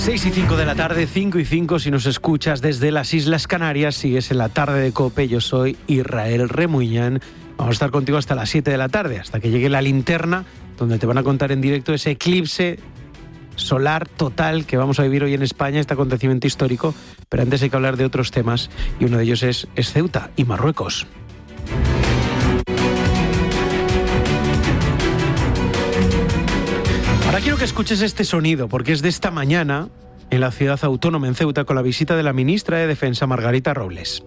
6:05 de la tarde, 5:05 si nos escuchas desde las Islas Canarias, sigues en la tarde de COPE, yo soy Israel Remuñán. Vamos a estar contigo hasta las 7 de la tarde, hasta que llegue la linterna, donde te van a contar en directo ese eclipse solar total que vamos a vivir hoy en España, este acontecimiento histórico. Pero antes hay que hablar de otros temas, y uno de ellos es Ceuta y Marruecos. Ahora quiero que escuches este sonido, porque es de esta mañana en la ciudad autónoma, en Ceuta, con la visita de la ministra de Defensa, Margarita Robles.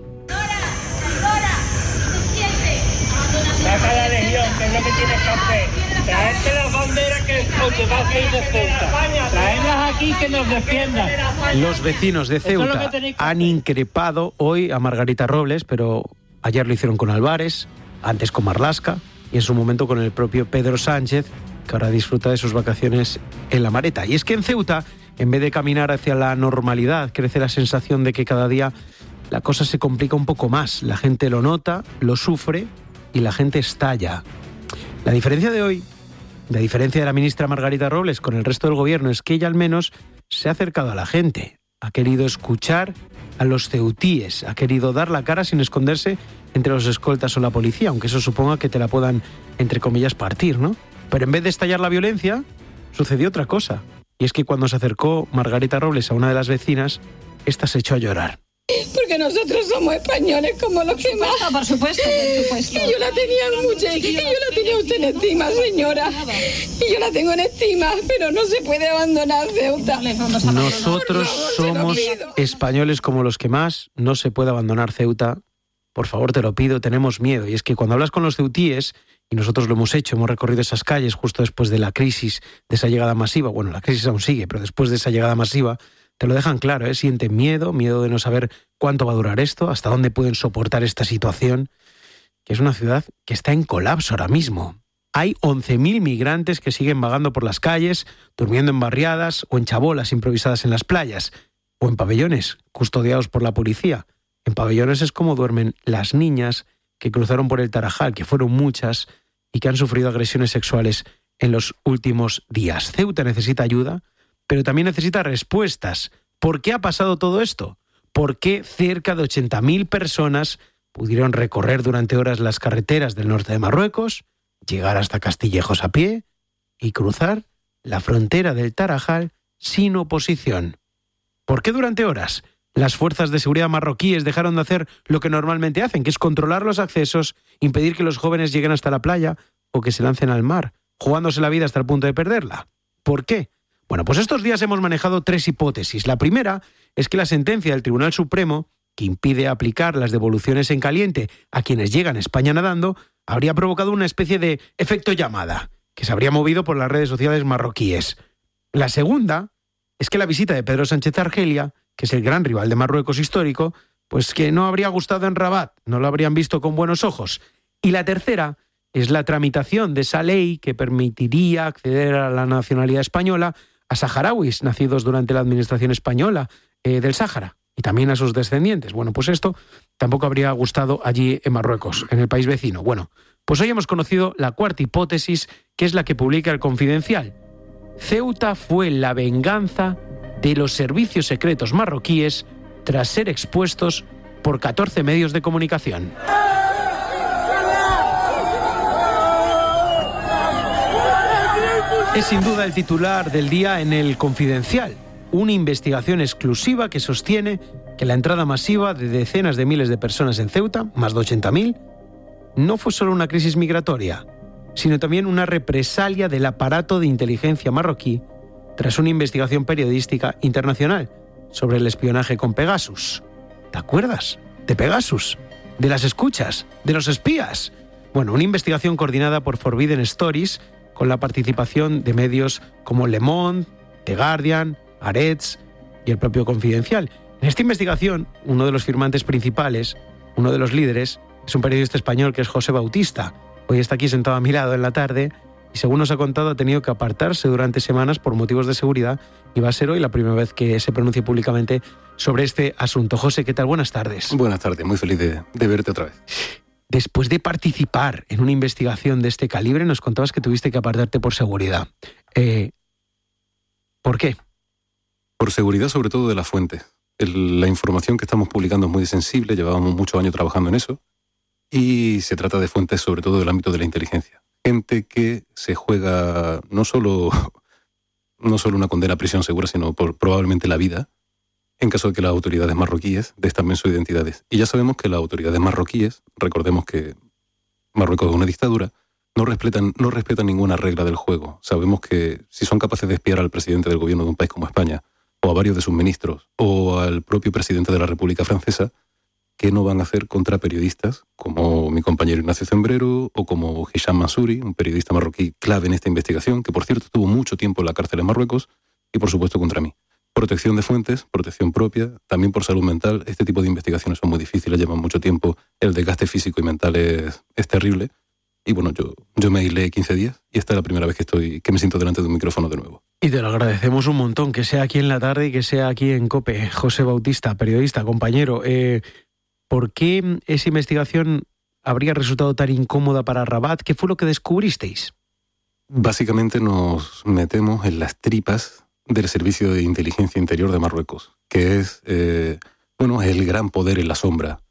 Saca la legión, que es lo que tienes que hacer. Traerte las banderas que os vas a ir de Ceuta. Traedlas aquí que nos defiendan. Los vecinos de Ceuta han increpado hoy a Margarita Robles, pero ayer lo hicieron con Álvarez, antes con Marlaska y en su momento con el propio Pedro Sánchez, que ahora disfruta de sus vacaciones en La Mareta. Y es que en Ceuta, en vez de caminar hacia la normalidad, crece la sensación de que cada día la cosa se complica un poco más. La gente lo nota, lo sufre y la gente estalla. La diferencia de hoy, la diferencia de la ministra Margarita Robles con el resto del gobierno, es que ella al menos se ha acercado a la gente, ha querido escuchar a los ceutíes, ha querido dar la cara sin esconderse entre los escoltas o la policía, aunque eso suponga que te la puedan, entre comillas, partir, ¿no? Pero en vez de estallar la violencia, sucedió otra cosa. Y es que cuando se acercó Margarita Robles a una de las vecinas, esta se echó a llorar. Porque nosotros somos españoles como los que más. Por supuesto, por supuesto. Y yo la tenía mucho, y yo la tenía usted en estima, señora. Y yo la tengo en estima, pero no se puede abandonar Ceuta. Nosotros somos españoles como los que más, no se puede abandonar Ceuta. Por favor, te lo pido, tenemos miedo. Y es que cuando hablas con los ceutíes, y nosotros lo hemos hecho, hemos recorrido esas calles justo después de la crisis, de esa llegada masiva, bueno, la crisis aún sigue, pero después de esa llegada masiva, te lo dejan claro, ¿eh? Sienten miedo de no saber cuánto va a durar esto, hasta dónde pueden soportar esta situación, que es una ciudad que está en colapso ahora mismo. Hay 11.000 migrantes que siguen vagando por las calles, durmiendo en barriadas o en chabolas improvisadas en las playas, o en pabellones, custodiados por la policía. En pabellones es como duermen las niñas que cruzaron por el Tarajal, que fueron muchas, y que han sufrido agresiones sexuales en los últimos días. Ceuta necesita ayuda, pero también necesita respuestas. ¿Por qué ha pasado todo esto? ¿Por qué cerca de 80.000 personas pudieron recorrer durante horas las carreteras del norte de Marruecos, llegar hasta Castillejos a pie y cruzar la frontera del Tarajal sin oposición? ¿Por qué durante horas las fuerzas de seguridad marroquíes dejaron de hacer lo que normalmente hacen, que es controlar los accesos, impedir que los jóvenes lleguen hasta la playa o que se lancen al mar, jugándose la vida hasta el punto de perderla? ¿Por qué? Bueno, pues estos días hemos manejado 3 hipótesis. La primera es que la sentencia del Tribunal Supremo, que impide aplicar las devoluciones en caliente a quienes llegan a España nadando, habría provocado una especie de efecto llamada, que se habría movido por las redes sociales marroquíes. La segunda es que la visita de Pedro Sánchez a Argelia, que es el gran rival de Marruecos histórico, pues que no habría gustado en Rabat, no lo habrían visto con buenos ojos. Y la tercera es la tramitación de esa ley que permitiría acceder a la nacionalidad española a saharauis nacidos durante la administración española del Sáhara, y también a sus descendientes. Bueno, pues esto tampoco habría gustado allí en Marruecos, en el país vecino. Bueno, pues hoy hemos conocido la cuarta hipótesis, que es la que publica El Confidencial. Ceuta fue la venganza de los servicios secretos marroquíes tras ser expuestos por 14 medios de comunicación. Es sin duda el titular del día en El Confidencial. Una investigación exclusiva que sostiene que la entrada masiva de decenas de miles de personas en Ceuta, más de 80.000, no fue solo una crisis migratoria, sino también una represalia del aparato de inteligencia marroquí tras una investigación periodística internacional sobre el espionaje con Pegasus. ¿Te acuerdas de Pegasus? ¿De las escuchas? ¿De los espías? Bueno, una investigación coordinada por Forbidden Stories, con la participación de medios como Le Monde, The Guardian, Haaretz y el propio Confidencial. En esta investigación, uno de los firmantes principales, uno de los líderes, es un periodista español que es José Bautista. Hoy está aquí sentado a mi lado en la tarde y, según nos ha contado, ha tenido que apartarse durante semanas por motivos de seguridad, y va a ser hoy la primera vez que se pronuncie públicamente sobre este asunto. José, ¿qué tal? Buenas tardes. Buenas tardes, muy feliz de verte otra vez. Después de participar en una investigación de este calibre, nos contabas que tuviste que apartarte por seguridad. ¿Por qué? Por seguridad, sobre todo, de las fuentes. La información que estamos publicando es muy sensible, llevábamos muchos años trabajando en eso, y se trata de fuentes sobre todo del ámbito de la inteligencia. Gente que se juega no solo una condena a prisión segura, sino probablemente la vida, en caso de que las autoridades marroquíes destapen sus identidades. Y ya sabemos que las autoridades marroquíes, recordemos que Marruecos es una dictadura, no respetan ninguna regla del juego. Sabemos que si son capaces de espiar al presidente del gobierno de un país como España, o a varios de sus ministros, o al propio presidente de la República Francesa, ¿qué no van a hacer contra periodistas como mi compañero Ignacio Zembrero o como Hisham Mansouri, un periodista marroquí clave en esta investigación, que por cierto estuvo mucho tiempo en la cárcel en Marruecos, y por supuesto contra mí? Protección de fuentes, protección propia, también por salud mental. Este tipo de investigaciones son muy difíciles, llevan mucho tiempo, el desgaste físico y mental es terrible. Y bueno, yo me aislé 15 días y esta es la primera vez que me siento delante de un micrófono de nuevo. Y te lo agradecemos un montón, que sea aquí en la tarde y que sea aquí en COPE. José Bautista, periodista, compañero. ¿Por qué esa investigación habría resultado tan incómoda para Rabat? ¿Qué fue lo que descubristeis? Básicamente nos metemos en las tripas del Servicio de Inteligencia Interior de Marruecos, que es el gran poder en la sombra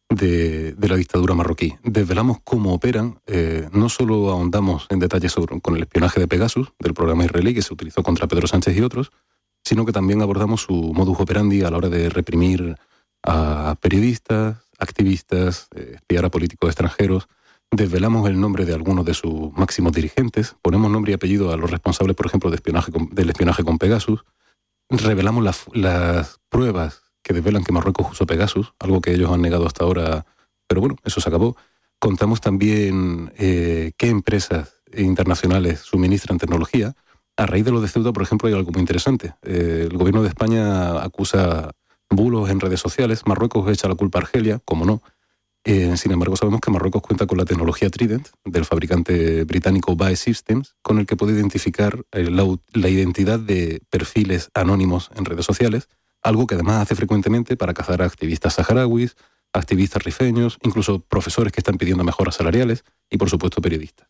de la dictadura marroquí. Desvelamos cómo operan, no solo ahondamos en detalles con el espionaje de Pegasus, del programa israelí que se utilizó contra Pedro Sánchez y otros, sino que también abordamos su modus operandi a la hora de reprimir a periodistas, activistas, espiar a políticos extranjeros. Desvelamos el nombre de algunos de sus máximos dirigentes, ponemos nombre y apellido a los responsables, por ejemplo, del espionaje con Pegasus, revelamos las pruebas que desvelan que Marruecos usó Pegasus, algo que ellos han negado hasta ahora, pero bueno, eso se acabó. Contamos también qué empresas internacionales suministran tecnología. A raíz de lo de Ceuta, por ejemplo, hay algo muy interesante. El gobierno de España acusa bulos en redes sociales, Marruecos echa la culpa a Argelia, como no. Sin embargo, sabemos que Marruecos cuenta con la tecnología Trident del fabricante británico BAE Systems, con el que puede identificar la identidad de perfiles anónimos en redes sociales, algo que además hace frecuentemente para cazar a activistas saharauis, activistas rifeños, incluso profesores que están pidiendo mejoras salariales y, por supuesto, periodistas.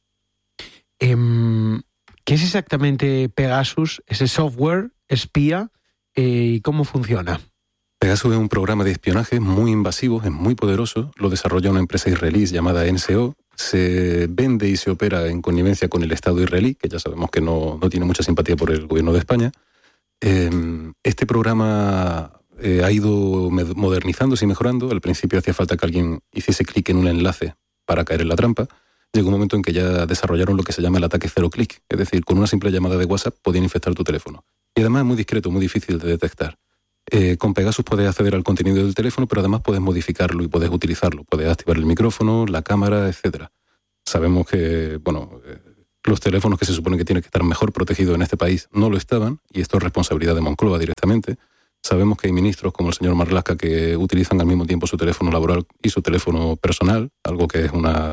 ¿Qué es exactamente Pegasus, ese software espía, y cómo funciona? Pegasus es un programa de espionaje muy invasivo, es muy poderoso, lo desarrolla una empresa israelí llamada NSO, se vende y se opera en connivencia con el Estado israelí, que ya sabemos que no tiene mucha simpatía por el gobierno de España. Este programa ha ido modernizándose y mejorando. Al principio hacía falta que alguien hiciese clic en un enlace para caer en la trampa. Llegó un momento en que ya desarrollaron lo que se llama el ataque cero clic, es decir, con una simple llamada de WhatsApp podían infectar tu teléfono. Y además es muy discreto, muy difícil de detectar. Con Pegasus puedes acceder al contenido del teléfono, pero además puedes modificarlo y puedes utilizarlo. Puedes activar el micrófono, la cámara, etcétera. Sabemos que, los teléfonos que se supone que tienen que estar mejor protegidos en este país no lo estaban, y esto es responsabilidad de Moncloa directamente. Sabemos que hay ministros como el señor Marlaska que utilizan al mismo tiempo su teléfono laboral y su teléfono personal, algo que es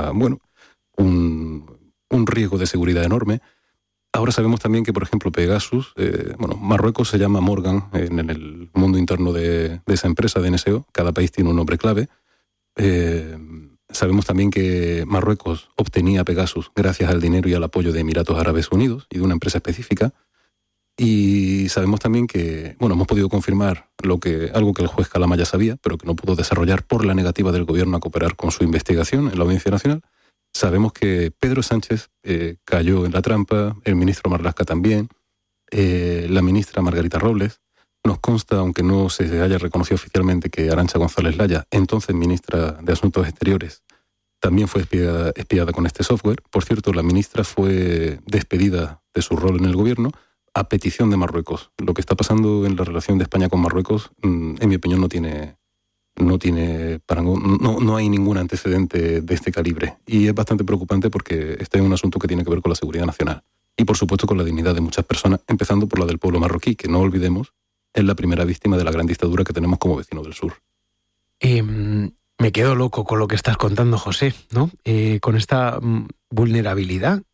un riesgo de seguridad enorme. Ahora sabemos también que, por ejemplo, Pegasus, Marruecos se llama Morgan en el mundo interno de esa empresa de NSO, cada país tiene un nombre clave. Sabemos también que Marruecos obtenía Pegasus gracias al dinero y al apoyo de Emiratos Árabes Unidos y de una empresa específica. Y sabemos también que, hemos podido confirmar algo que el juez Calama ya sabía, pero que no pudo desarrollar por la negativa del gobierno a cooperar con su investigación en la Audiencia Nacional. Sabemos que Pedro Sánchez cayó en la trampa, el ministro Marlaska también, la ministra Margarita Robles. Nos consta, aunque no se haya reconocido oficialmente, que Arantxa González Laya, entonces ministra de Asuntos Exteriores, también fue espiada con este software. Por cierto, la ministra fue despedida de su rol en el gobierno a petición de Marruecos. Lo que está pasando en la relación de España con Marruecos, en mi opinión, no hay ningún antecedente de este calibre. Y es bastante preocupante porque este es un asunto que tiene que ver con la seguridad nacional. Y por supuesto con la dignidad de muchas personas, empezando por la del pueblo marroquí, que no olvidemos, es la primera víctima de la gran dictadura que tenemos como vecino del sur. Me quedo loco con lo que estás contando, José, ¿no? Con esta vulnerabilidad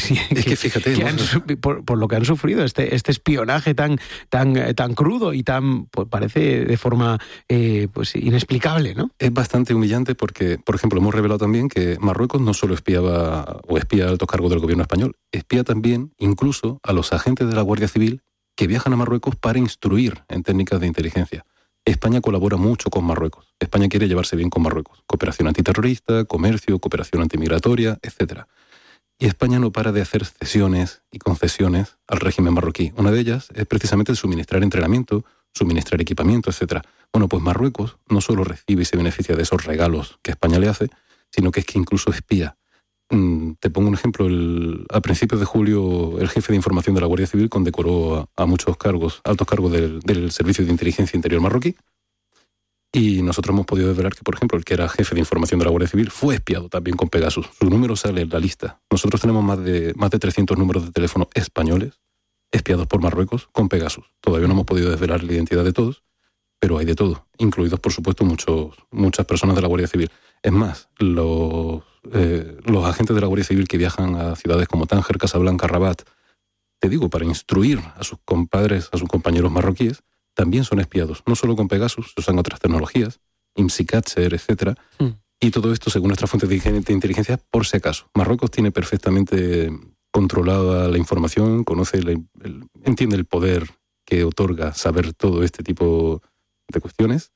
por lo que han sufrido, este espionaje tan crudo y tan, pues, parece de forma inexplicable, ¿no? Es bastante humillante porque, por ejemplo, hemos revelado también que Marruecos no solo espía a altos cargos del gobierno español, espía también incluso a los agentes de la Guardia Civil que viajan a Marruecos para instruir en técnicas de inteligencia. España colabora mucho con Marruecos. España quiere llevarse bien con Marruecos. Cooperación antiterrorista, comercio, cooperación antimigratoria, etc. Y España no para de hacer cesiones y concesiones al régimen marroquí. Una de ellas es precisamente el suministrar entrenamiento, suministrar equipamiento, etc. Bueno, pues Marruecos no solo recibe y se beneficia de esos regalos que España le hace, sino que es que incluso espía. Te pongo un ejemplo. A principios de julio, el jefe de información de la Guardia Civil condecoró a muchos altos cargos del Servicio de Inteligencia Interior marroquí. Y nosotros hemos podido desvelar que, por ejemplo, el que era jefe de información de la Guardia Civil fue espiado también con Pegasus. Su número sale en la lista. Nosotros tenemos más de 300 números de teléfono españoles espiados por Marruecos con Pegasus. Todavía no hemos podido desvelar la identidad de todos, pero hay de todo, incluidos, por supuesto, muchas personas de la Guardia Civil. Es más, los agentes de la Guardia Civil que viajan a ciudades como Tánger, Casablanca, Rabat, te digo, para instruir a sus compadres, a sus compañeros marroquíes, también son espiados, no solo con Pegasus, se usan otras tecnologías, IMSI-Catcher, etc. Y todo esto, según nuestras fuentes de inteligencia, por si acaso. Marruecos tiene perfectamente controlada la información, entiende el poder que otorga saber todo este tipo de cuestiones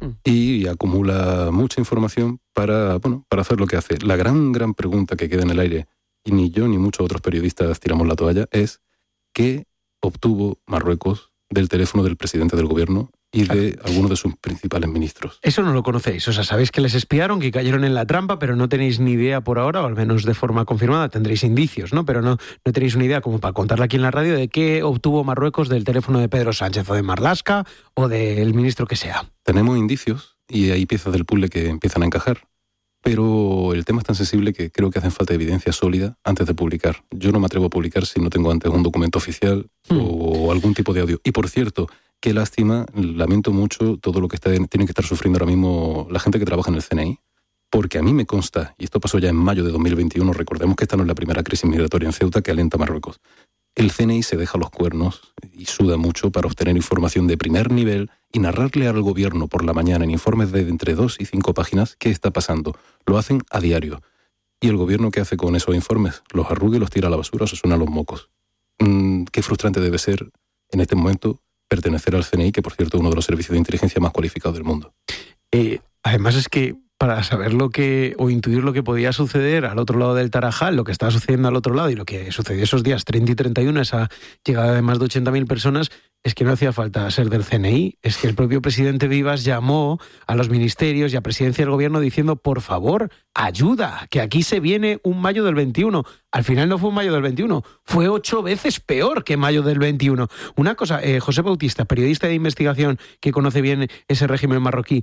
y acumula mucha información para hacer lo que hace. La gran pregunta que queda en el aire, y ni yo ni muchos otros periodistas tiramos la toalla, es ¿qué obtuvo Marruecos del teléfono del presidente del gobierno y de algunos de sus principales ministros? Eso no lo conocéis, o sea, sabéis que les espiaron, que cayeron en la trampa, pero no tenéis ni idea por ahora, o al menos de forma confirmada, tendréis indicios, ¿no? Pero no tenéis una idea como para contarla aquí en la radio de qué obtuvo Marruecos del teléfono de Pedro Sánchez o de Marlaska o del ministro que sea. Tenemos indicios y hay piezas del puzzle que empiezan a encajar, pero el tema es tan sensible que creo que hacen falta evidencia sólida antes de publicar. Yo no me atrevo a publicar si no tengo antes un documento oficial o algún tipo de audio. Y por cierto, qué lástima, lamento mucho todo lo que tiene que estar sufriendo ahora mismo la gente que trabaja en el CNI, porque a mí me consta, y esto pasó ya en mayo de 2021, recordemos que esta no es la primera crisis migratoria en Ceuta que alienta a Marruecos. El CNI se deja los cuernos y suda mucho para obtener información de primer nivel y narrarle al gobierno por la mañana en informes de entre 2 y 5 páginas qué está pasando. Lo hacen a diario. ¿Y el gobierno qué hace con esos informes? Los arruga y los tira a la basura o se suenan los mocos. Qué frustrante debe ser en este momento pertenecer al CNI, que por cierto es uno de los servicios de inteligencia más cualificados del mundo. Además es que para saber o intuir lo que podía suceder al otro lado del Tarajal, lo que estaba sucediendo al otro lado y lo que sucedió esos días 30 y 31, esa llegada de más de 80.000 personas, es que no hacía falta ser del CNI. Es que el propio presidente Vivas llamó a los ministerios y a presidencia del gobierno diciendo, por favor, ayuda, que aquí se viene un mayo del 21. Al final no fue un mayo del 21, fue 8 veces peor que mayo del 21. Una cosa, José Bautista, periodista de investigación que conoce bien ese régimen marroquí,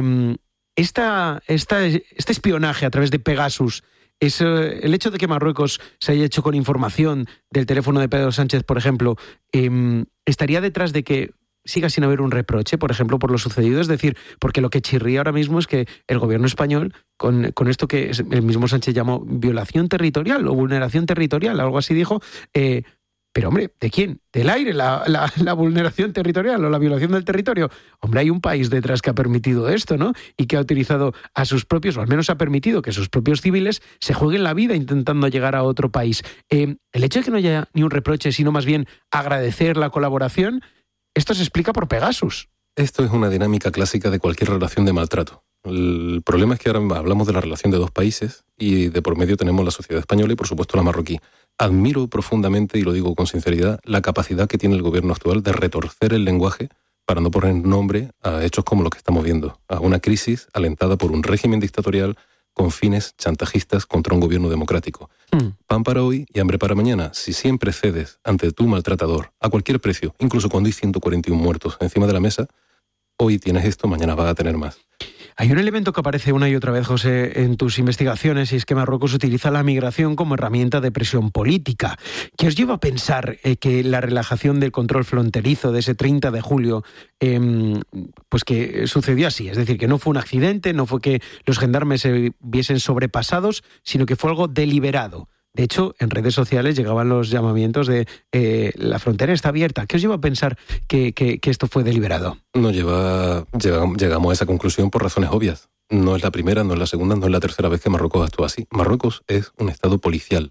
este espionaje a través de Pegasus, el hecho de que Marruecos se haya hecho con información del teléfono de Pedro Sánchez, por ejemplo, estaría detrás de que siga sin haber un reproche, por ejemplo, por lo sucedido. Es decir, porque lo que chirría ahora mismo es que el gobierno español, con esto que el mismo Sánchez llamó violación territorial o vulneración territorial, algo así dijo, pero hombre, ¿de quién? ¿Del aire? ¿La vulneración territorial o la violación del territorio? Hombre, hay un país detrás que ha permitido esto, ¿no? Y que ha utilizado a sus propios, o al menos ha permitido que sus propios civiles se jueguen la vida intentando llegar a otro país. El hecho de que no haya ni un reproche, sino más bien agradecer la colaboración, esto se explica por Pegasus. Esto es una dinámica clásica de cualquier relación de maltrato. El problema es que ahora hablamos de la relación de dos países y de por medio tenemos la sociedad española y por supuesto la marroquí. Admiro profundamente, y lo digo con sinceridad, la capacidad que tiene el gobierno actual de retorcer el lenguaje para no poner nombre a hechos como los que estamos viendo, a una crisis alentada por un régimen dictatorial con fines chantajistas contra un gobierno democrático. Pan para hoy y hambre para mañana. Si siempre cedes ante tu maltratador a cualquier precio, incluso cuando hay 141 muertos encima de la mesa, hoy tienes esto, mañana vas a tener más. Hay un elemento que aparece una y otra vez, José, en tus investigaciones, y es que Marruecos utiliza la migración como herramienta de presión política. ¿Qué os lleva a pensar que la relajación del control fronterizo de ese 30 de julio, pues que sucedió así? Es decir, que no fue un accidente, no fue que los gendarmes se viesen sobrepasados, sino que fue algo deliberado. De hecho, en redes sociales llegaban los llamamientos de la frontera está abierta. ¿Qué os lleva a pensar que esto fue deliberado? Llegamos a esa conclusión por razones obvias. No es la primera, no es la segunda, no es la tercera vez que Marruecos actúa así. Marruecos es un estado policial.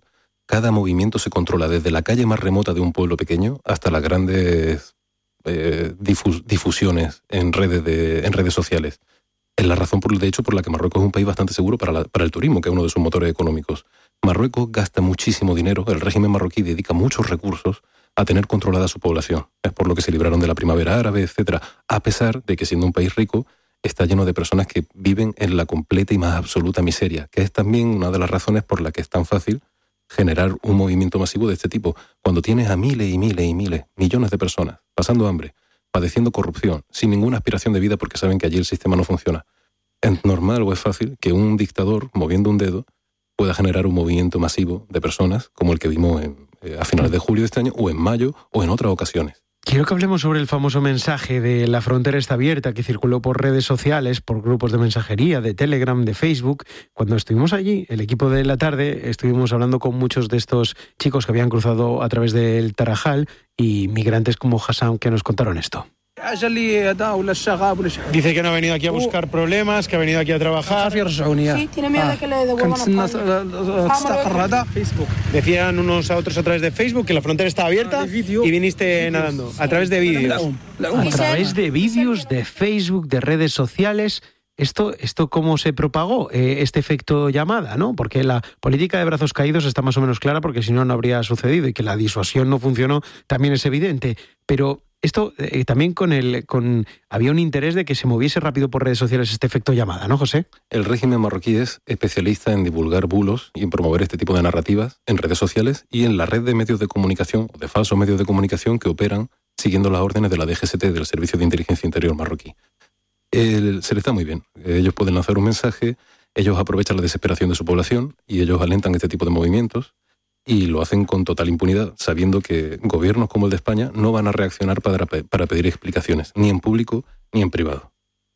cada movimiento se controla desde la calle más remota de un pueblo pequeño hasta las grandes difusiones en redes sociales. Es la razón, de hecho, por la que Marruecos es un país bastante seguro para el turismo, que es uno de sus motores económicos. Marruecos gasta muchísimo dinero, el régimen marroquí dedica muchos recursos a tener controlada a su población. Es por lo que se libraron de la primavera árabe, etcétera, a pesar de que, siendo un país rico, está lleno de personas que viven en la completa y más absoluta miseria, que es también una de las razones por la que es tan fácil generar un movimiento masivo de este tipo. Cuando tienes a miles y miles y miles, millones de personas pasando hambre, padeciendo corrupción, sin ninguna aspiración de vida porque saben que allí el sistema no funciona, ¿es normal o es fácil que un dictador, moviendo un dedo, pueda generar un movimiento masivo de personas como el que vimos a finales de julio de este año, o en mayo, o en otras ocasiones? Quiero que hablemos sobre el famoso mensaje de la frontera está abierta que circuló por redes sociales, por grupos de mensajería, de Telegram, de Facebook. Cuando estuvimos allí, el equipo de la tarde, estuvimos hablando con muchos de estos chicos que habían cruzado a través del Tarajal y migrantes como Hassan que nos contaron esto. Dice que no ha venido aquí a buscar problemas, que ha venido aquí a trabajar. Sí, tiene miedo de que le devuelvan a España. Decían unos a otros a través de Facebook que la frontera estaba abierta y viniste nadando, a través de vídeos. A través de vídeos, de Facebook, de redes sociales. ¿Esto cómo se propagó? Este efecto llamada, ¿no? Porque la política de brazos caídos está más o menos clara, porque si no, no habría sucedido, y que la disuasión no funcionó también es evidente. Pero esto también había un interés de que se moviese rápido por redes sociales este efecto llamada, ¿no, José? El régimen marroquí es especialista en divulgar bulos y en promover este tipo de narrativas en redes sociales y en la red de medios de comunicación, o de falsos medios de comunicación que operan siguiendo las órdenes de la DGST, del Servicio de Inteligencia Interior marroquí. Se les está muy bien. Ellos pueden lanzar un mensaje, ellos aprovechan la desesperación de su población y ellos alentan este tipo de movimientos y lo hacen con total impunidad, sabiendo que gobiernos como el de España no van a reaccionar para pedir explicaciones, ni en público ni en privado.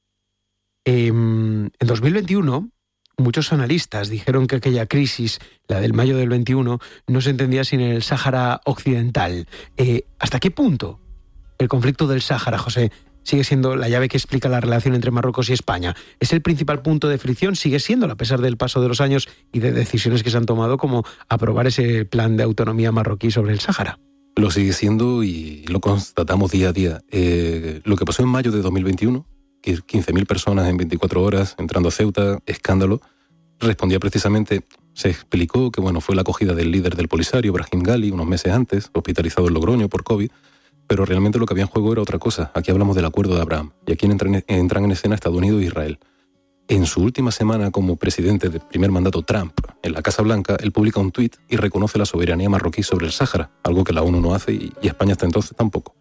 En 2021, muchos analistas dijeron que aquella crisis, la del mayo del 21, no se entendía sin el Sáhara Occidental. ¿Hasta qué punto el conflicto del Sáhara, José, sigue siendo la llave que explica la relación entre Marruecos y España? ¿Es el principal punto de fricción? ¿Sigue siendo, a pesar del paso de los años y de decisiones que se han tomado, como aprobar ese plan de autonomía marroquí sobre el Sáhara? Lo sigue siendo y lo constatamos día a día. Lo que pasó en mayo de 2021, que 15.000 personas en 24 horas entrando a Ceuta, escándalo, respondía precisamente, se explicó que fue la acogida del líder del Polisario, Brahim Ghali, unos meses antes, hospitalizado en Logroño por COVID, pero realmente lo que había en juego era otra cosa. Aquí hablamos del Acuerdo de Abraham, y aquí entran en escena Estados Unidos e Israel. En su última semana como presidente del primer mandato Trump en la Casa Blanca, él publica un tuit y reconoce la soberanía marroquí sobre el Sáhara, algo que la ONU no hace y España hasta entonces tampoco.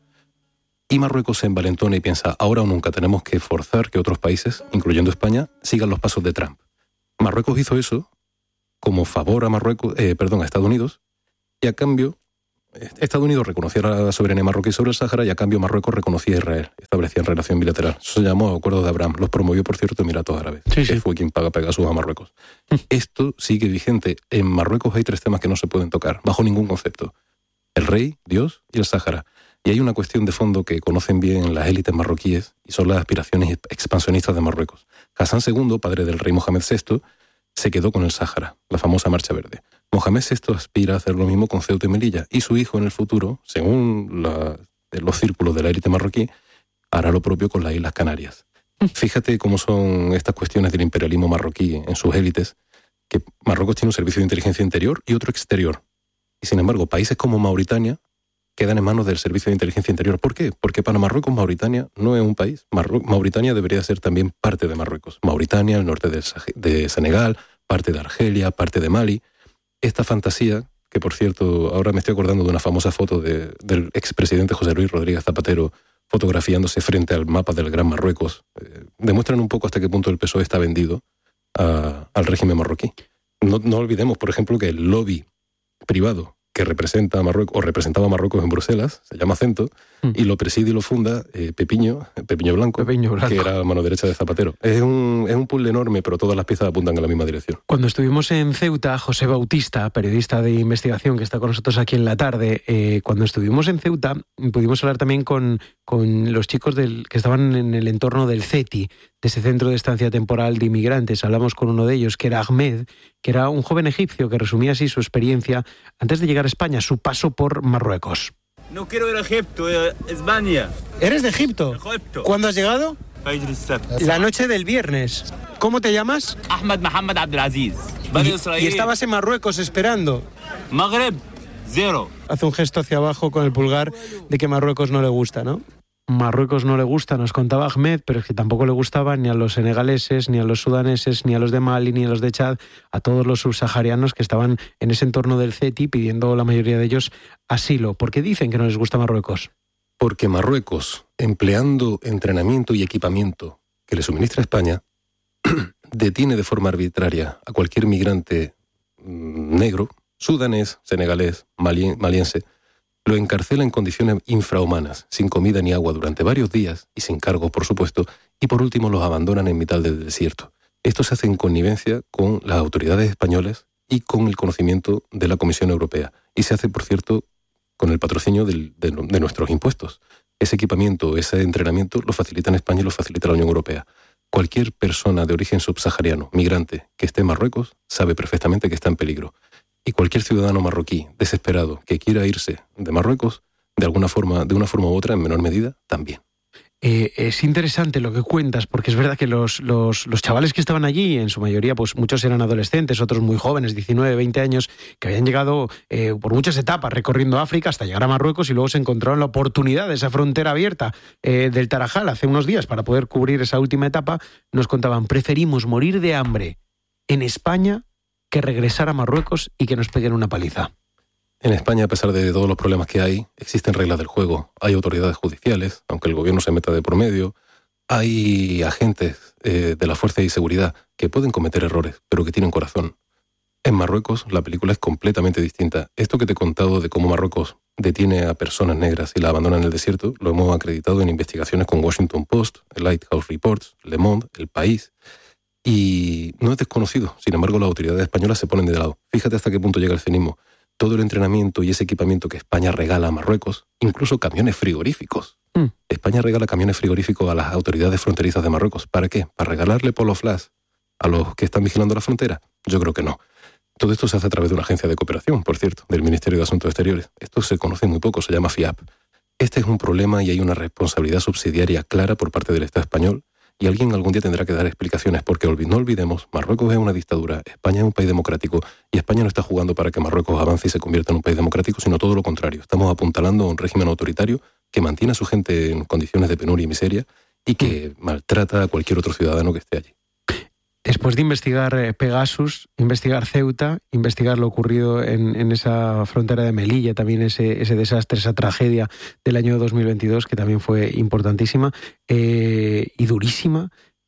Y Marruecos se envalentona y piensa, ahora o nunca tenemos que forzar que otros países, incluyendo España, sigan los pasos de Trump. Marruecos hizo eso como favor a Estados Unidos, y a cambio Estados Unidos reconocía la soberanía marroquí sobre el Sáhara y a cambio Marruecos reconocía a Israel, establecían relación bilateral. Eso se llamó Acuerdo de Abraham, los promovió, por cierto, Emiratos Árabes, que fue quien paga Pegasus a Marruecos. Esto sigue vigente. En Marruecos hay 3 temas que no se pueden tocar, bajo ningún concepto: el rey, Dios y el Sáhara. Y hay una cuestión de fondo que conocen bien las élites marroquíes y son las aspiraciones expansionistas de Marruecos. Hassan II, padre del rey Mohamed VI, se quedó con el Sáhara, la famosa Marcha Verde. Mohamed VI aspira a hacer lo mismo con Ceuta y Melilla, y su hijo en el futuro, según los círculos de la élite marroquí, hará lo propio con las Islas Canarias. Fíjate cómo son estas cuestiones del imperialismo marroquí en sus élites, que Marruecos tiene un servicio de inteligencia interior y otro exterior. Y sin embargo, países como Mauritania quedan en manos del servicio de inteligencia interior. ¿Por qué? Porque para Marruecos Mauritania no es un país. Mauritania debería ser también parte de Marruecos. Mauritania, el norte de Senegal, parte de Argelia, parte de Mali. Esta fantasía, que por cierto, ahora me estoy acordando de una famosa foto del expresidente José Luis Rodríguez Zapatero fotografiándose frente al mapa del Gran Marruecos, demuestran un poco hasta qué punto el PSOE está vendido al régimen marroquí. No olvidemos, por ejemplo, que el lobby privado que representa a Marruecos, o representaba a Marruecos en Bruselas, se llama Cento, y lo preside y lo funda Pepiño Blanco, que era mano derecha de Zapatero. Es un puzzle enorme, pero todas las piezas apuntan en la misma dirección. Cuando estuvimos en Ceuta, José Bautista, periodista de investigación que está con nosotros aquí en la tarde, cuando estuvimos en Ceuta pudimos hablar también con los chicos que estaban en el entorno del CETI, de ese centro de estancia temporal de inmigrantes. Hablamos con uno de ellos, que era Ahmed, que era un joven egipcio que resumía así su experiencia antes de llegar a España, su paso por Marruecos. No quiero ir a Egipto, España. ¿Eres de Egipto? Egipto. ¿Cuándo has llegado? La noche del viernes. ¿Cómo te llamas? Ahmed Mohamed Abdelaziz. ¿Y estabas en Marruecos esperando? Magreb, 0. Hace un gesto hacia abajo con el pulgar de que Marruecos no le gusta, ¿no? Marruecos no le gusta, nos contaba Ahmed, pero es que tampoco le gustaba ni a los senegaleses, ni a los sudaneses, ni a los de Mali, ni a los de Chad, a todos los subsaharianos que estaban en ese entorno del CETI pidiendo, la mayoría de ellos, asilo. ¿Por qué dicen que no les gusta Marruecos? Porque Marruecos, empleando entrenamiento y equipamiento que le suministra España, detiene de forma arbitraria a cualquier migrante negro, sudanés, senegalés, maliense, lo encarcela en condiciones infrahumanas, sin comida ni agua durante varios días y sin cargos, por supuesto, y por último los abandonan en mitad del desierto. Esto se hace en connivencia con las autoridades españolas y con el conocimiento de la Comisión Europea. Y se hace, por cierto, con el patrocinio de nuestros impuestos. Ese equipamiento, ese entrenamiento lo facilita en España y lo facilita la Unión Europea. Cualquier persona de origen subsahariano, migrante, que esté en Marruecos, sabe perfectamente que está en peligro. Y cualquier ciudadano marroquí desesperado que quiera irse de Marruecos, de una forma u otra, en menor medida, también. Es interesante lo que cuentas, porque es verdad que los chavales que estaban allí, en su mayoría, pues muchos eran adolescentes, otros muy jóvenes, 19, 20 años, que habían llegado por muchas etapas recorriendo África hasta llegar a Marruecos y luego se encontraron la oportunidad de esa frontera abierta del Tarajal hace unos días para poder cubrir esa última etapa. Nos contaban, preferimos morir de hambre en España que regresar a Marruecos y que nos peguen una paliza. En España, a pesar de todos los problemas que hay, existen reglas del juego. Hay autoridades judiciales, aunque el gobierno se meta de por medio. Hay agentes de la fuerza y seguridad que pueden cometer errores, pero que tienen corazón. En Marruecos, la película es completamente distinta. Esto que te he contado de cómo Marruecos detiene a personas negras y la abandona en el desierto, lo hemos acreditado en investigaciones con Washington Post, el Lighthouse Reports, Le Monde, El País. Y no es desconocido. Sin embargo, las autoridades españolas se ponen de lado. Fíjate hasta qué punto llega el cinismo. Todo el entrenamiento y ese equipamiento que España regala a Marruecos, incluso camiones frigoríficos. España regala camiones frigoríficos a las autoridades fronterizas de Marruecos. ¿Para qué? ¿Para regalarle Polo Flash a los que están vigilando la frontera? Yo creo que no. Todo esto se hace a través de una agencia de cooperación, por cierto, del Ministerio de Asuntos Exteriores. Esto se conoce muy poco, se llama FIAP. Este es un problema y hay una responsabilidad subsidiaria clara por parte del Estado español. Y alguien algún día tendrá que dar explicaciones, porque no olvidemos, Marruecos es una dictadura, España es un país democrático, y España no está jugando para que Marruecos avance y se convierta en un país democrático, sino todo lo contrario. Estamos apuntalando a un régimen autoritario que mantiene a su gente en condiciones de penuria y miseria y que maltrata a cualquier otro ciudadano que esté allí. Después de investigar Pegasus, investigar Ceuta, investigar lo ocurrido en esa frontera de Melilla, también ese desastre, esa tragedia del año 2022, que también fue importantísima y durísima,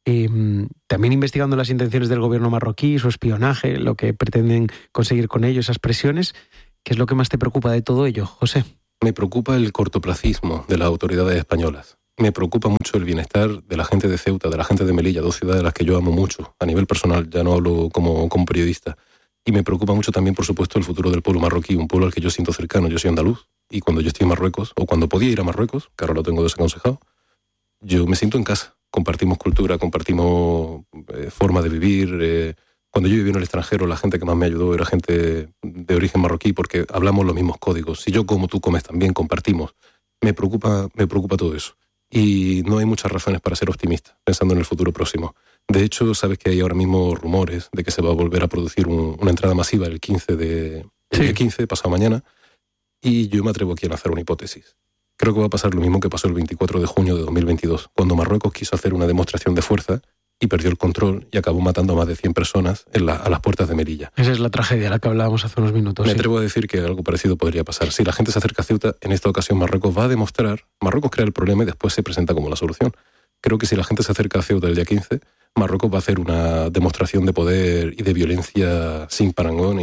también investigando las intenciones del gobierno marroquí, su espionaje, lo que pretenden conseguir con ello, esas presiones. ¿Qué es lo que más te preocupa de todo ello, José? Me preocupa el cortoplacismo de las autoridades españolas. Me preocupa mucho el bienestar de la gente de Ceuta, de la gente de Melilla, dos ciudades a las que yo amo mucho, a nivel personal, ya no hablo como periodista. Y me preocupa mucho también, por supuesto, el futuro del pueblo marroquí, un pueblo al que yo siento cercano. Yo soy andaluz, y cuando yo estoy en Marruecos, o cuando podía ir a Marruecos, que ahora lo tengo desaconsejado, yo me siento en casa. Compartimos cultura, compartimos forma de vivir. Cuando yo viví en el extranjero, la gente que más me ayudó era gente de origen marroquí, porque hablamos los mismos códigos. Si yo como, tú comes también, compartimos. Me preocupa todo eso. Y no hay muchas razones para ser optimista, pensando en el futuro próximo. De hecho, sabes que hay ahora mismo rumores de que se va a volver a producir una entrada masiva el 15 día 15, pasado mañana, y yo me atrevo aquí a lanzar una hipótesis. Creo que va a pasar lo mismo que pasó el 24 de junio de 2022, cuando Marruecos quiso hacer una demostración de fuerza y perdió el control y acabó matando a más de 100 personas a las puertas de Melilla. Esa es la tragedia de la que hablábamos hace unos minutos. Me atrevo a decir que algo parecido podría pasar. Si la gente se acerca a Ceuta, en esta ocasión Marruecos va a demostrar, Marruecos crea el problema y después se presenta como la solución. Creo que si la gente se acerca a Ceuta el día 15, Marruecos va a hacer una demostración de poder y de violencia sin parangón y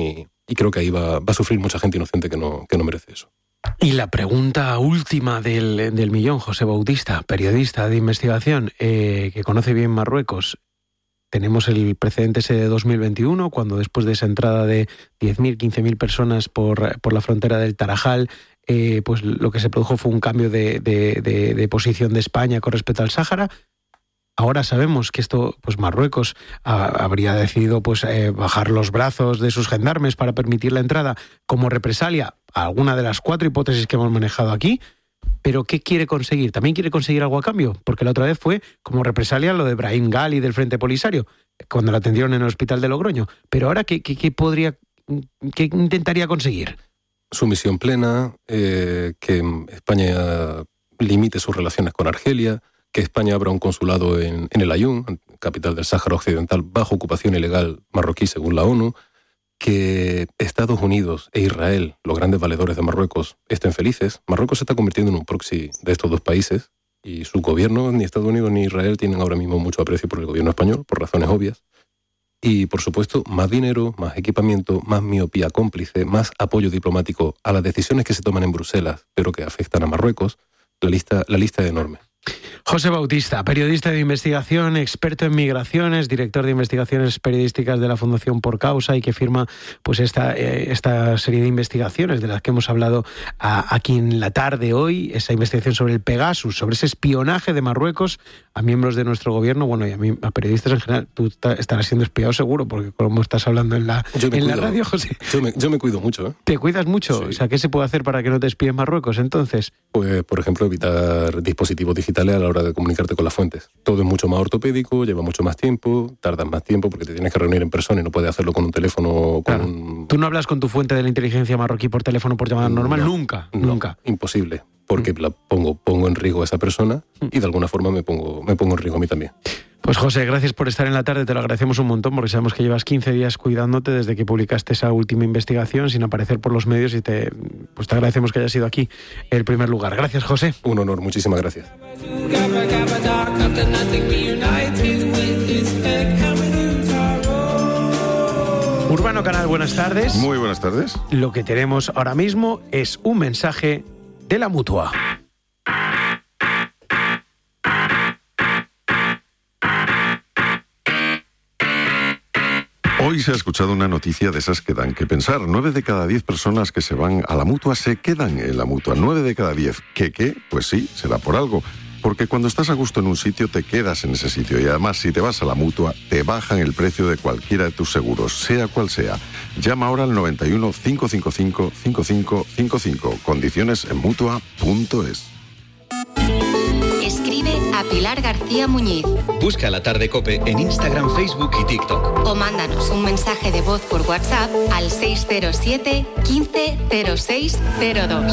Y creo que ahí va a sufrir mucha gente inocente que no merece eso. Y la pregunta última del millón, José Bautista, periodista de investigación, que conoce bien Marruecos. Tenemos el precedente ese de 2021, cuando después de esa entrada de 10.000, 15.000 personas por la frontera del Tarajal, pues lo que se produjo fue un cambio de posición de España con respecto al Sáhara. Ahora sabemos que esto, pues Marruecos habría decidido pues bajar los brazos de sus gendarmes para permitir la entrada como represalia a alguna de las 4 hipótesis que hemos manejado aquí. Pero ¿qué quiere conseguir? ¿También quiere conseguir algo a cambio? Porque la otra vez fue como represalia lo de Brahim Ghali del Frente Polisario, cuando la atendieron en el hospital de Logroño. Pero ahora, ¿qué intentaría conseguir? Sumisión plena, que España limite sus relaciones con Argelia, que España abra un consulado en el Aaiún, capital del Sáhara Occidental, bajo ocupación ilegal marroquí según la ONU, que Estados Unidos e Israel, los grandes valedores de Marruecos, estén felices. Marruecos se está convirtiendo en un proxy de estos dos países y su gobierno, ni Estados Unidos ni Israel, tienen ahora mismo mucho aprecio por el gobierno español, por razones obvias. Y, por supuesto, más dinero, más equipamiento, más miopía cómplice, más apoyo diplomático a las decisiones que se toman en Bruselas, pero que afectan a Marruecos. La lista es enorme. José Bautista, periodista de investigación, experto en migraciones, director de investigaciones periodísticas de la Fundación Por Causa y que firma pues esta serie de investigaciones de las que hemos hablado aquí en la tarde hoy, esa investigación sobre el Pegasus, sobre ese espionaje de Marruecos a miembros de nuestro gobierno, bueno, y a periodistas en general. Tú estarás siendo espiado seguro, porque como estás hablando en la radio, José. Yo me cuido mucho, ¿eh? ¿Te cuidas mucho? Sí. O sea, ¿qué se puede hacer para que no te espíen Marruecos, entonces? Pues, por ejemplo, evitar dispositivos digitales a la hora de comunicarte con las fuentes. Todo es mucho más ortopédico, lleva mucho más tiempo, tardas más tiempo porque te tienes que reunir en persona y no puedes hacerlo con un teléfono. Claro. ¿Tú no hablas con tu fuente de la inteligencia marroquí por teléfono por llamada normal? Nunca. Imposible, porque la pongo en riesgo a esa persona y de alguna forma me pongo en riesgo a mí también. Pues José, gracias por estar en la tarde, te lo agradecemos un montón porque sabemos que llevas 15 días cuidándote desde que publicaste esa última investigación sin aparecer por los medios y te agradecemos que hayas sido aquí el primer lugar. Gracias, José. Un honor, muchísimas gracias. Urbano Canal, buenas tardes. Muy buenas tardes. Lo que tenemos ahora mismo es un mensaje de la Mutua. Hoy se ha escuchado una noticia de esas que dan que pensar. 9 de cada 10 personas que se van a la Mutua se quedan en la Mutua. 9 de cada 10. ¿Qué? Pues sí, será por algo. Porque cuando estás a gusto en un sitio, te quedas en ese sitio. Y además, si te vas a la Mutua, te bajan el precio de cualquiera de tus seguros, sea cual sea. Llama ahora al 91 555 5555. Condiciones en Mutua.es. Escribe a Pilar García Muñiz. Busca La Tarde COPE en Instagram, Facebook y TikTok. O mándanos un mensaje de voz por WhatsApp al 607 15 0602.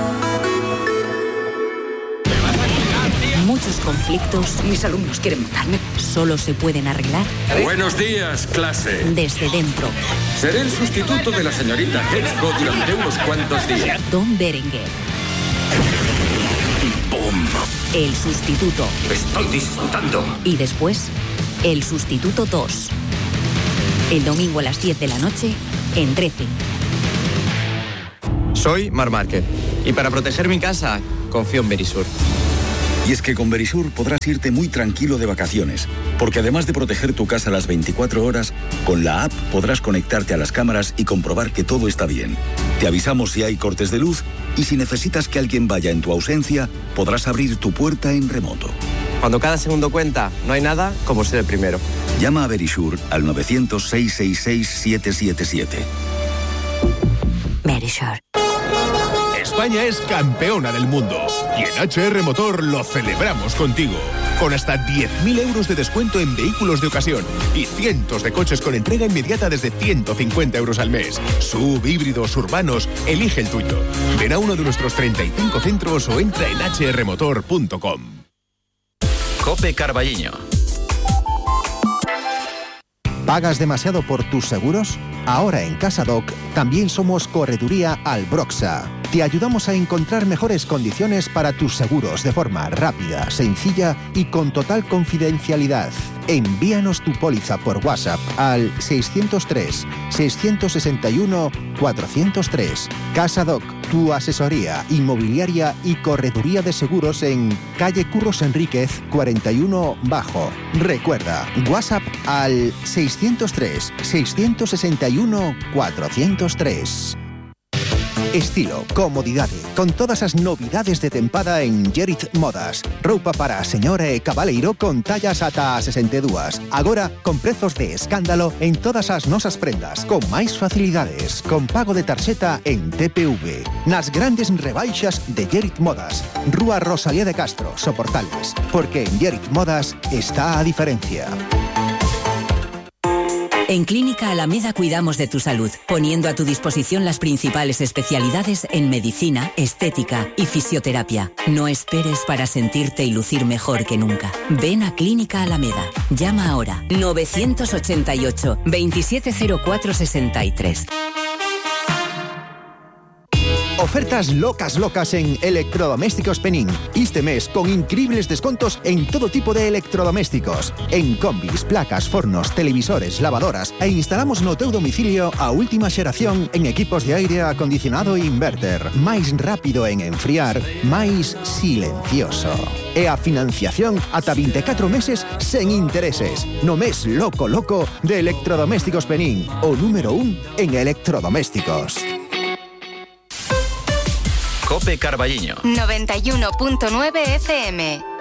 Muchos conflictos, mis alumnos quieren matarme, solo se pueden arreglar. Buenos días, clase. Desde dentro. Seré el sustituto de la señorita Hetzko durante unos cuantos días. Don Berenguer. ¡Bum! El sustituto. Estoy disfrutando. Y después, el sustituto 2. El domingo a las 10 de la noche, en 13. Soy Marc Márquez. Y para proteger mi casa, confío en Verisur. Y es que con Verisur podrás irte muy tranquilo de vacaciones, porque además de proteger tu casa las 24 horas, con la app podrás conectarte a las cámaras y comprobar que todo está bien. Te avisamos si hay cortes de luz y si necesitas que alguien vaya en tu ausencia, podrás abrir tu puerta en remoto. Cuando cada segundo cuenta, no hay nada como ser el primero. Llama a Verisur al 900-666-777. Verisur. España es campeona del mundo y en HR Motor lo celebramos contigo. Con hasta 10.000 euros de descuento en vehículos de ocasión y cientos de coches con entrega inmediata desde 150 euros al mes. SUV, híbridos, urbanos, elige el tuyo. Ven a uno de nuestros 35 centros o entra en hrmotor.com. COPE Carballiño. ¿Pagas demasiado por tus seguros? Ahora en CasaDoc también somos Correduría Albroxa. Te ayudamos a encontrar mejores condiciones para tus seguros de forma rápida, sencilla y con total confidencialidad. Envíanos tu póliza por WhatsApp al 603-661-403. CasaDoc, tu asesoría inmobiliaria y correduría de seguros en calle Curros Enríquez 41 Bajo. Recuerda, WhatsApp al 603-661-403. Estilo, comodidade, con todas as novidades de tempada en Gerit Modas. Roupa para a señora e cabaleiro con tallas ata a 62. Agora, con prezos de escándalo en todas as nosas prendas, con máis facilidades, con pago de tarxeta en TPV. Nas grandes rebaixas de Gerit Modas. Rúa Rosalía de Castro, Soportales. Porque en Gerit Modas está a diferencia. En Clínica Alameda cuidamos de tu salud, poniendo a tu disposición las principales especialidades en medicina, estética y fisioterapia. No esperes para sentirte y lucir mejor que nunca. Ven a Clínica Alameda. Llama ahora 988 270463. Ofertas locas en Electrodomésticos Penín. Este mes con increíbles descontos en todo tipo de electrodomésticos. En combis, placas, fornos, televisores, lavadoras e instalamos no teu domicilio a última xeración en equipos de aire acondicionado e inverter. Máis rápido en enfriar, máis silencioso. E a financiación ata 24 meses sen intereses. No mes loco de Electrodomésticos Penín. O número 1 en electrodomésticos. Cope Carballiño 91.9 FM.